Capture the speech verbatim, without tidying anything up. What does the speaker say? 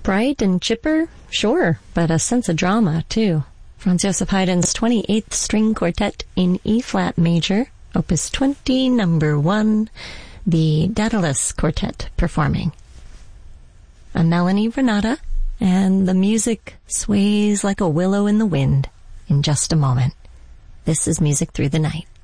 Bright and chipper? Sure, but a sense of drama, too. Franz Joseph Haydn's twenty-eighth String Quartet in E-flat major, Opus twenty, number one, the Daedalus Quartet performing. A Melanie Renata, and the music sways like a willow in the wind in just a moment. This is Music Through the Night.